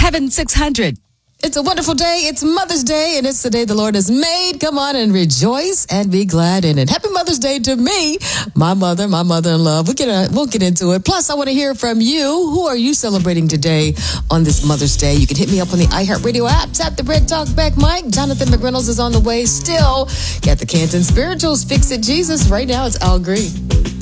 Heaven 600. It's a wonderful day. It's Mother's Day, and it's the day the Lord has made. Come on and rejoice and be glad in it. Happy Mother's Day to me, my mother-in-law. We'll get into it. Plus, I want to hear from you. Who are you celebrating today on this Mother's Day? You can hit me up on the iHeartRadio app. Tap the red talk back mic. Jonathan McReynolds is on the way. Still, got the Canton Spirituals. Fix It Jesus. Right now, it's Al Green.